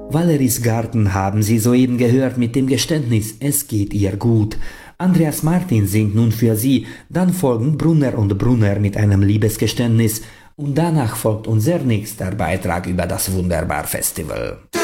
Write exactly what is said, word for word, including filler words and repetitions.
Valeries Garten haben Sie soeben gehört mit dem Geständnis, es geht ihr gut. Andreas Martin singt nun für Sie, dann folgen Brunner und Brunner mit einem Liebesgeständnis und danach folgt unser nächster Beitrag über das Wunderbar Festival.